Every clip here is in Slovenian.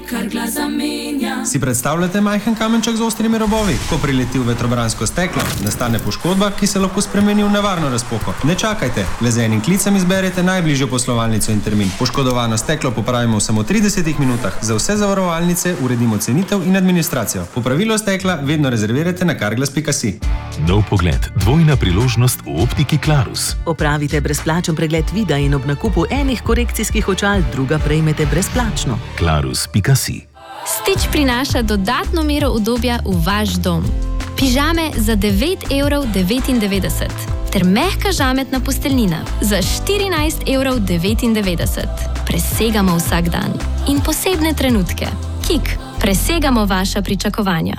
kar glas zamenja. Si predstavljate majhen kamenček z ostrimi robovi? Ko prileti v vetrobransko steklo, nastane poškodba, ki se lahko spremeni v nevarno razpoko. Ne čakajte, le z enim klicem izberete najbližjo poslovalnico in termin. Poškodovano steklo popravimo v samo 30 minutah. Za vse zavarovalnice uredimo cenitev in administracijo. Popravilo stekla vedno rezervirajte na carglass.si. Nov pogled, dvojna priložnost v optiki Clarus. Opravite brezplačen pregled vida in ob nakupu enih korekcijskih očal druga prejmete brezplačno. Clarus.si. Stitch prinaša dodatno mero udobja v vaš dom. Pižame za 9,99 € ter mehka žametna posteljnina za 14,99 €. Presegamo vsak dan in posebne trenutke. Kik, presegamo vaša pričakovanja.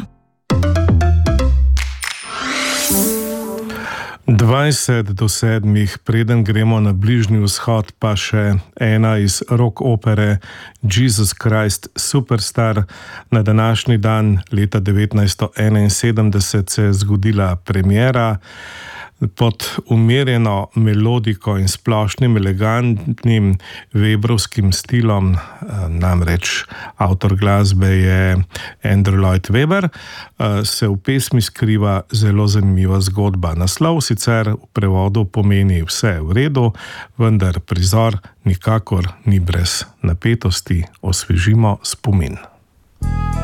6:20, preden gremo na Bližnji vzhod, pa še ena iz rock opere Jesus Christ Superstar. Na današnji dan leta 1971 se je zgodila premiera. Pod umirjeno melodiko in splošnim elegantnim Webrovskim stilom, namreč avtor glasbe je Andrew Lloyd Webber, se v pesmi skriva zelo zanimiva zgodba. Naslov sicer v prevodu pomeni vse v redu, vendar prizor nikakor ni brez napetosti. Osvežimo spomin.